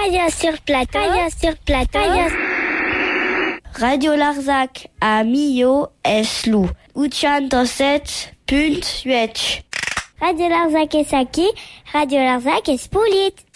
Radio sur plateau. Radio sur plateau. Radio Larzac a Millau Eslou. 87.8. Radio Larzac est Saki. Radio Larzac est Spoulit.